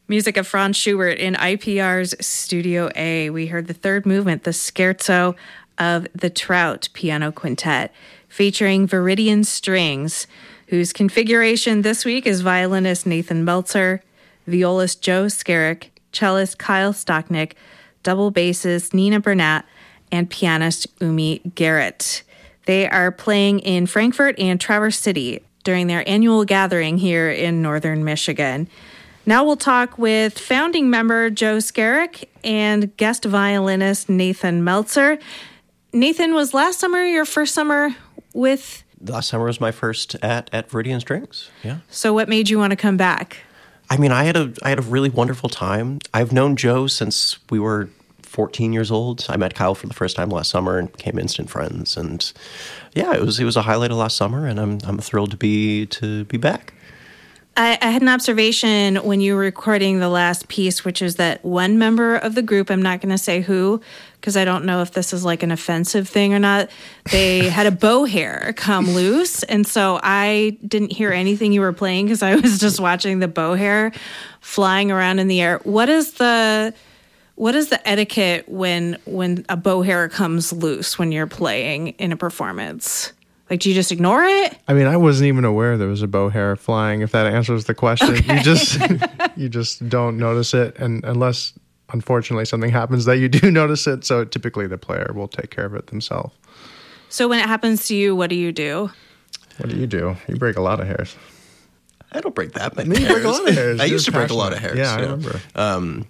Music of Franz Schubert in IPR's Studio A. We heard the third movement, the Scherzo of the Trout Piano Quintet, featuring Viridian Strings, whose configuration this week is violinist Nathan Meltzer, violist Joe Skerrick, cellist Kyle Stocknick, double bassist Nina Burnett, and pianist Umi Garrett. They are playing in Frankfurt and Traverse City during their annual gathering here in northern Michigan. Now we'll talk with founding member Joe Skerrick and guest violinist Nathan Meltzer. Nathan, was last summer your first summer with... Last summer was my first at Viridian Strings, yeah. So what made you want to come back? I mean, I had a really wonderful time. I've known Joe since we were 14 years old. I met Kyle for the first time last summer and became instant friends. And yeah, it was a highlight of last summer, and I'm thrilled to be back. I had an observation when you were recording the last piece, which is that one member of the group, I'm not going to say who, because I don't know if this is like an offensive thing or not, they had a bow hair come loose. And so I didn't hear anything you were playing because I was just watching the bow hair flying around in the air. What is the etiquette when a bow hair comes loose when you're playing in a performance? Like, do you just ignore it? I mean, I wasn't even aware there was a bow hair flying, if that answers the question. Okay. You just don't notice it, and unless, unfortunately, something happens that you do notice it. So typically the player will take care of it themselves. So when it happens to you, what do you do? What do? You break a lot of hairs. I don't break that many hairs. You break a lot of hairs. I used to break a lot of hairs. Yeah, I remember.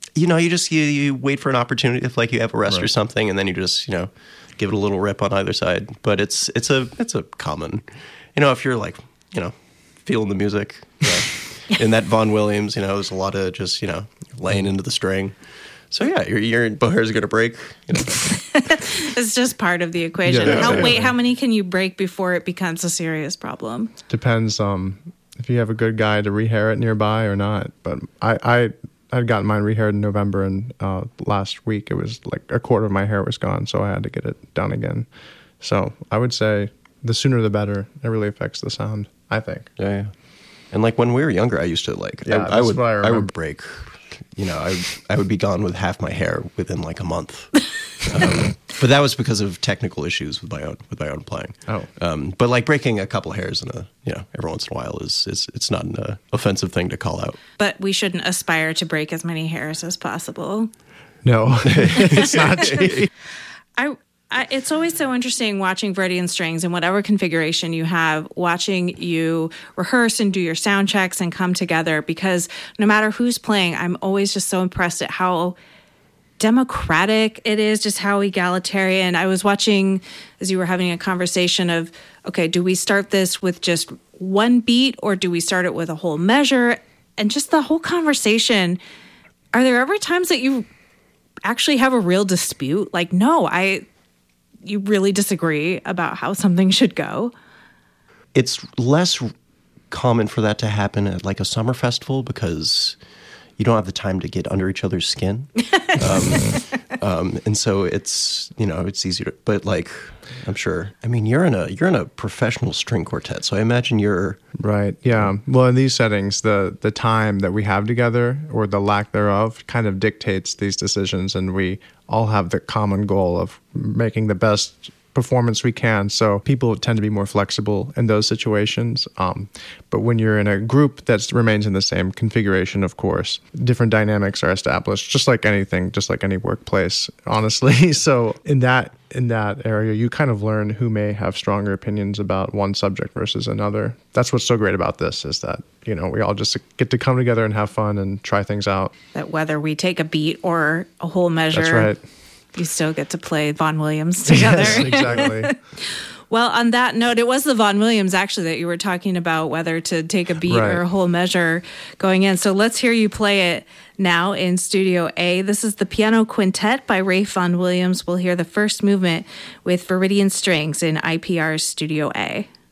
You wait for an opportunity if like you have a rest or something, and then you just, give it a little rip on either side. But it's a common, if you're like, feeling the music, in that Vaughan Williams, there's a lot of just, laying into the string. So yeah, your bow hairs are going to break. It's just part of the equation. Yeah, how many can you break before it becomes a serious problem? Depends if you have a good guy to rehair it nearby or not. But I'd gotten mine rehaired in November, and last week it was like a quarter of my hair was gone, so I had to get it done again. So I would say the sooner the better. It really affects the sound, I think. Yeah. And like when we were younger, I used to I would break. I would be gone with half my hair within like a month. But that was because of technical issues with my own playing. Oh. But like breaking a couple hairs every once in a while is it's not an offensive thing to call out. But we shouldn't aspire to break as many hairs as possible. No, it's not. It's always so interesting watching Viridian Strings in whatever configuration you have, watching you rehearse and do your sound checks and come together, because no matter who's playing, I'm always just so impressed at how democratic it is, just how egalitarian. I was watching as you were having a conversation of, okay, do we start this with just one beat or do we start it with a whole measure? And just the whole conversation. Are there ever times that you actually have a real dispute? Like, no, you really disagree about how something should go? It's less common for that to happen at like a summer festival because you don't have the time to get under each other's skin. And so it's, it's easier to, but like, I'm sure, I mean, you're in a professional string quartet. So I imagine you're right. Yeah. Well, in these settings, the time that we have together or the lack thereof kind of dictates these decisions. And we all have the common goal of making the best performance we can. So people tend to be more flexible in those situations. But when you're in a group that remains in the same configuration, of course, different dynamics are established, just like anything, just like any workplace, honestly. So in that area, you kind of learn who may have stronger opinions about one subject versus another. That's what's so great about this, is that, we all just get to come together and have fun and try things out. That whether we take a beat or a whole measure, that's right, you still get to play Vaughan Williams together. Yes, exactly. Well, on that note, it was the Vaughan Williams, actually, that you were talking about, whether to take a beat or a whole measure going in. So let's hear you play it now in Studio A. This is the Piano Quintet by Ralph Vaughan Williams. We'll hear the first movement with Viridian Strings in IPR's Studio A.